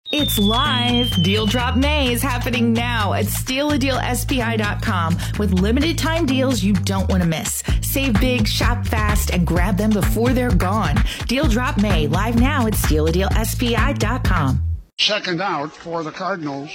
It's live. Deal Drop May is happening now at StealADealSPI.com with limited time deals you don't want to miss. Save big, shop fast, and grab them before they're gone. Deal Drop May live now at StealADealSPI.com. Second out for the Cardinals.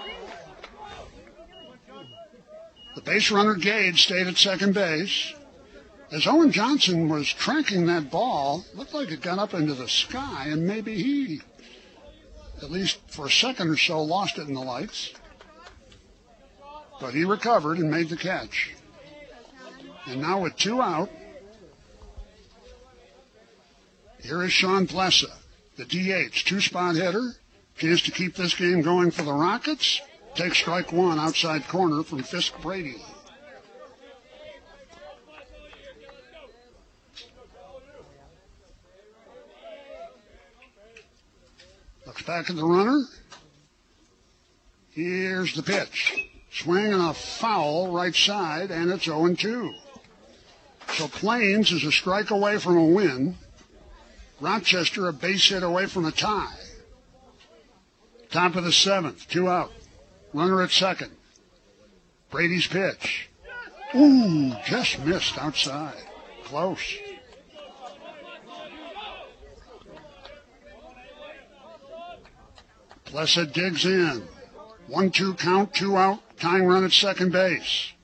The base runner Gage stayed at second base. As Owen Johnson was tracking that ball, looked like it got up into the sky, and maybe he, at least for a second or so, lost it in the lights. But he recovered and made the catch. And now with two out, here is Sean Plessa, the DH, two-spot hitter. Chance to keep this game going for the Rockets. Takes strike one outside corner from Fisk Brady. Looks back at the runner. Here's the pitch. Swing and a foul right side, and it's 0-2. So Plains is a strike away from a win. Rochester a base hit away from a tie. Top of the seventh, two out. Runner at second. Brady's pitch. Ooh, just missed outside. Close. Plessa digs in. 1-2 count, two out. Tying run at second base.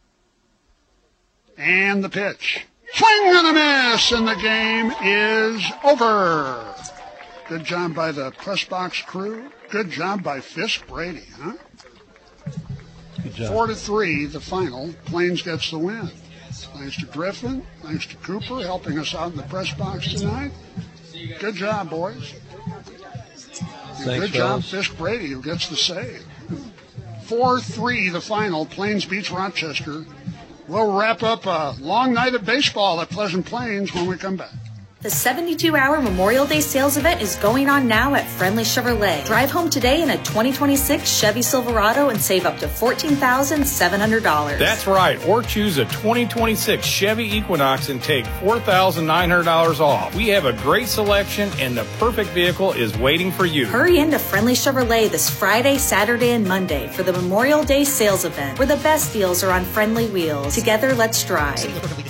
And the pitch. Swing and a miss, and the game is over. Good job by the press box crew. Good job by Fisk Brady, huh? Good job. 4-3, the final. Plains gets the win. Thanks to Griffin. Thanks to Cooper helping us out in the press box tonight. Good job, boys. Thanks, good job, fellas. Fisk Brady, who gets the save. 4-3, the final. Plains beats Rochester. We'll wrap up a long night of baseball at Pleasant Plains when we come back. The 72-hour Memorial Day sales event is going on now at Friendly Chevrolet. Drive home today in a 2026 Chevy Silverado and save up to $14,700. That's right. Or choose a 2026 Chevy Equinox and take $4,900 off. We have a great selection, and the perfect vehicle is waiting for you. Hurry into Friendly Chevrolet this Friday, Saturday, and Monday for the Memorial Day sales event, where the best deals are on friendly wheels. Together, let's drive.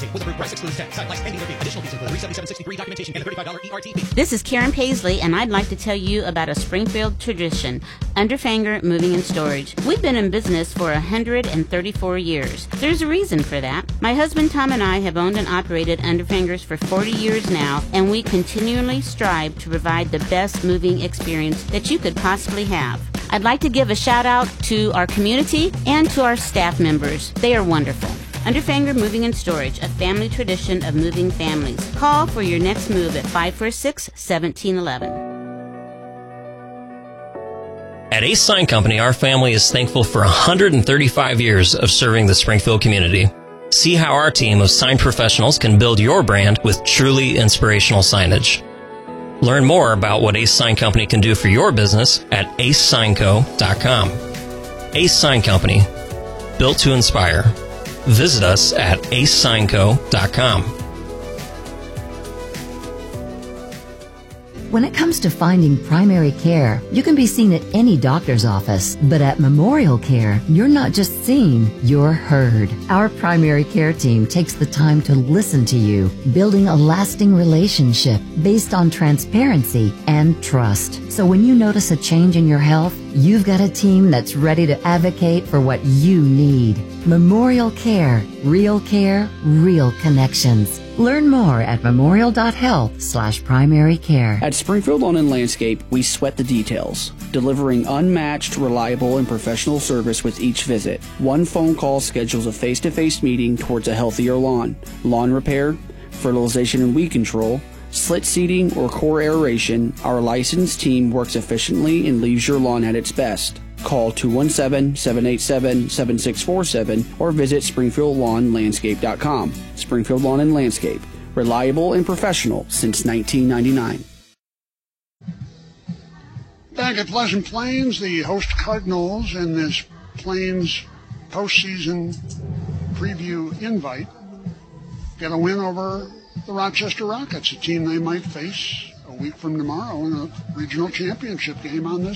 This is Karen Paisley, and I'd like to tell you about a Springfield tradition, Underfanger Moving and Storage. We've been in business for 134 years. There's a reason for that. My husband Tom and I have owned and operated Underfangers for 40 years now, and we continually strive to provide the best moving experience that you could possibly have. I'd like to give a shout out to our community and to our staff members. They are wonderful. Underfanger Moving and Storage, a family tradition of moving families. Call for your next move at 546-1711. At Ace Sign Company, our family is thankful for 135 years of serving the Springfield community. See how our team of sign professionals can build your brand with truly inspirational signage. Learn more about what Ace Sign Company can do for your business at acesignco.com. Ace Sign Company, built to inspire. Visit us at acesignco.com. When it comes to finding primary care, you can be seen at any doctor's office, but at Memorial Care, you're not just seen, you're heard. Our primary care team takes the time to listen to you, building a lasting relationship based on transparency and trust. So when you notice a change in your health, you've got a team that's ready to advocate for what you need. Memorial Care, real connections. Learn more at memorial.health/primary care. At Springfield Lawn and Landscape, we sweat the details, delivering unmatched, reliable, and professional service with each visit. One phone call schedules a face-to-face meeting towards a healthier lawn. Lawn repair, fertilization and weed control, slit seeding, or core aeration, our licensed team works efficiently and leaves your lawn at its best. Call 217-787-7647 or visit SpringfieldLawnLandscape.com. Springfield Lawn and Landscape, reliable and professional since 1999. Back at Pleasant Plains, the host Cardinals in this Plains postseason preview invite get a win over the Rochester Rockets, a team they might face a week from tomorrow in a regional championship game on this